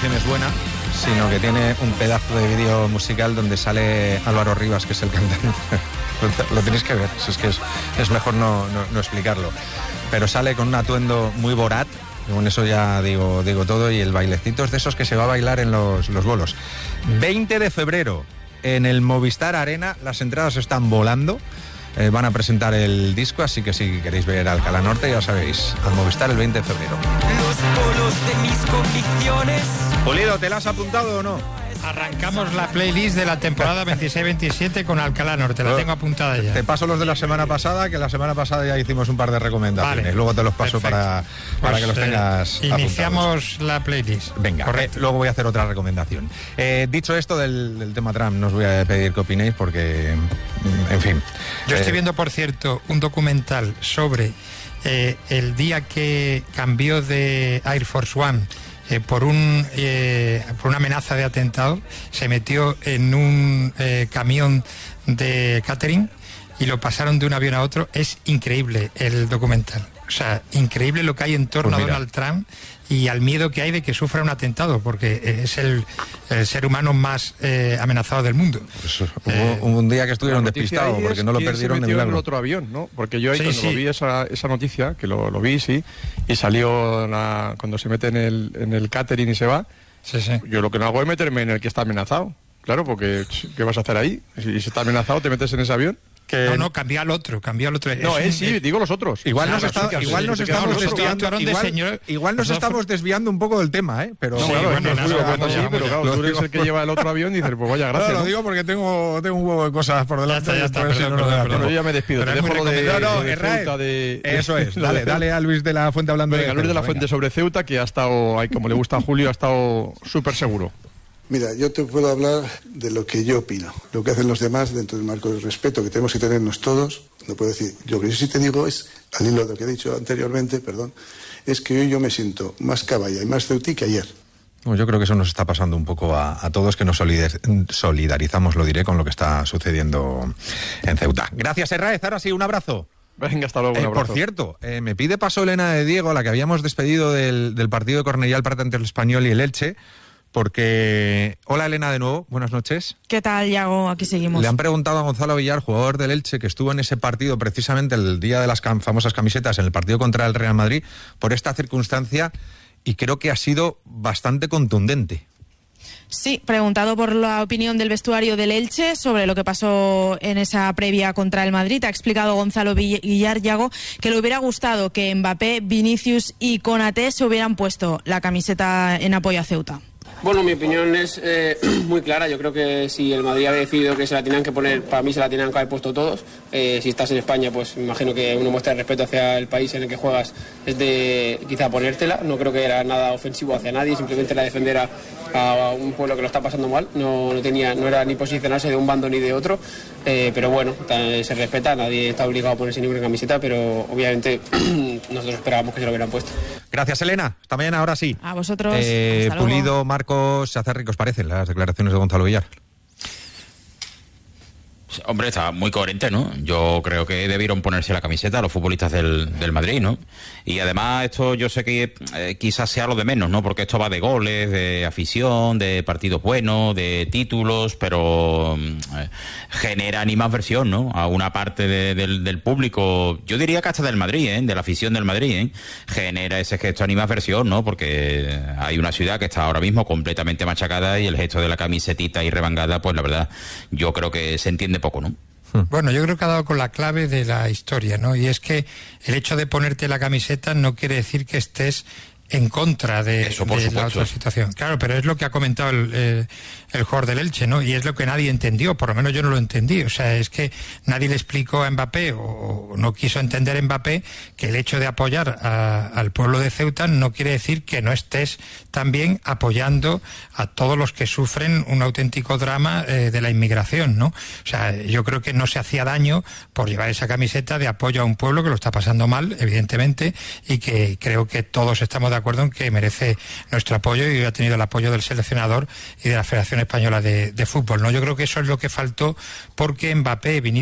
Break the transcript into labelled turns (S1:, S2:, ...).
S1: canción es buena, sino que tiene un pedazo de vídeo musical donde sale Álvaro Rivas, que es el cantante. Lo tenéis que ver, es que es mejor no explicarlo. Pero sale con un atuendo muy Borat, y con eso ya digo todo, y el bailecito es de esos que se va a bailar en los bolos. 20 de febrero, en el Movistar Arena, las entradas están volando. Van a presentar el disco, así que si queréis ver Alcalá Norte, ya sabéis, al Movistar el 20 de febrero.
S2: Los polos de mis convicciones.
S1: Pulido, ¿te la has apuntado o no?
S3: Arrancamos la playlist de la temporada 26-27 con Alcalá Norte, la tengo apuntada ya.
S1: Te paso los de la semana pasada, que la semana pasada ya hicimos un par de recomendaciones.
S3: Vale.
S1: Luego te los paso para que los tengas
S3: iniciamos
S1: apuntados.
S3: la playlist.
S1: Venga, luego voy a hacer otra recomendación. Dicho esto del tema Trump, no os voy a pedir que opinéis porque, en fin.
S3: Yo estoy viendo, por cierto, un documental sobre el día que cambió de Air Force One por una amenaza de atentado. Se metió en un camión de catering y lo pasaron de un avión a otro. Es increíble el documental. O sea, increíble lo que hay en torno a Donald Trump y al miedo que hay de que sufra un atentado, porque es el ser humano más amenazado del mundo.
S1: Pues hubo un día que estuvieron despistados porque no lo perdieron de milagro.
S4: En el otro avión, ¿no? Porque yo ahí cuando vi esa noticia, que lo vi, sí, y salió cuando se mete en el catering y se va, yo lo que no hago es meterme en el que está amenazado. Claro, porque ¿qué vas a hacer ahí? Si está amenazado, ¿te metes en ese avión?
S3: No, cambia al otro.
S4: No, digo los otros.
S1: Igual nos estamos desviando un poco del tema, ¿eh? Pero
S4: claro, tú eres el que lleva el otro avión y dices, pues vaya gracias.
S1: No, lo digo porque tengo un huevo de cosas por delante.
S3: Ya está,
S4: yo ya me despido. Te dejo lo de Ceuta.
S1: Eso es, dale a Luis de la Fuente hablando
S4: Luis de la Fuente sobre Ceuta, que ha estado, como le gusta a Julio, ha estado súper seguro.
S5: Mira, yo te puedo hablar de lo que yo opino, lo que hacen los demás dentro del marco del respeto que tenemos que tenernos todos. No puedo decir, lo que yo sí te digo es, al hilo de lo que he dicho anteriormente, es que hoy yo me siento más caballa y más ceutí que ayer.
S1: Bueno, yo creo que eso nos está pasando un poco a todos, que nos solidarizamos, lo diré, con lo que está sucediendo en Ceuta. Gracias, Herráez. Ahora sí, un abrazo.
S4: Venga, hasta luego, un abrazo.
S1: Por cierto, me pide paso Elena de Diego, a la que habíamos despedido del partido de Cornellá al Prat ante el Español y el Elche, porque... Hola, Elena, de nuevo, buenas noches.
S6: ¿Qué tal, Iago? Aquí seguimos.
S1: Le han preguntado a Gonzalo Villar, jugador del Elche, que estuvo en ese partido precisamente el día de las famosas camisetas, en el partido contra el Real Madrid, por esta circunstancia, y creo que ha sido bastante contundente.
S6: Sí, preguntado por la opinión del vestuario del Elche sobre lo que pasó en esa previa contra el Madrid, ha explicado Gonzalo Villar, Iago, que le hubiera gustado que Mbappé, Vinicius y Konaté se hubieran puesto la camiseta en apoyo a Ceuta.
S7: Bueno, mi opinión es muy clara. Yo creo que si el Madrid había decidido que se la tenían que poner, para mí se la tenían que haber puesto todos. Si estás en España, pues me imagino que uno muestra el respeto hacia el país en el que juegas, es de quizá ponértela. No creo que era nada ofensivo hacia nadie, simplemente era defender a un pueblo que lo está pasando mal. No era ni posicionarse de un bando ni de otro, pero bueno, se respeta, nadie está obligado a ponerse ninguna camiseta, pero obviamente nosotros esperábamos que se lo hubieran puesto.
S1: Gracias, Elena. Hasta mañana, ahora sí.
S6: A vosotros.
S1: Pulido, Marcos, se hace ricos parecen las declaraciones de Gonzalo Villar.
S8: Hombre, está muy coherente, ¿no? Yo creo que debieron ponerse la camiseta los futbolistas del Madrid, ¿no? Y además esto yo sé que quizás sea lo de menos, ¿no? Porque esto va de goles, de afición, de partidos buenos, de títulos, pero genera animadversión, ¿no? A una parte del público, yo diría que hasta del Madrid, de la afición del Madrid, genera ese gesto de animadversión, ¿no? Porque hay una ciudad que está ahora mismo completamente machacada y el gesto de la camisetita y remangada, pues la verdad, yo creo que se entiende poco, ¿no?
S3: Bueno, yo creo que ha dado con la clave de la historia, ¿no? Y es que el hecho de ponerte la camiseta no quiere decir que estés en contra de la otra situación. Claro, pero es lo que ha comentado el jugador del Elche, ¿no? Y es lo que nadie entendió, por lo menos yo no lo entendí. O sea, es que nadie le explicó a Mbappé, o no quiso entender Mbappé, que el hecho de apoyar al pueblo de Ceuta no quiere decir que no estés también apoyando a todos los que sufren un auténtico drama de la inmigración, ¿no? O sea, yo creo que no se hacía daño por llevar esa camiseta de apoyo a un pueblo que lo está pasando mal, evidentemente, y que creo que todos estamos de acuerdo en que merece nuestro apoyo y ha tenido el apoyo del seleccionador y de la Federación Española de Fútbol, ¿no? Yo creo que eso es lo que faltó, porque Mbappé, Vinicius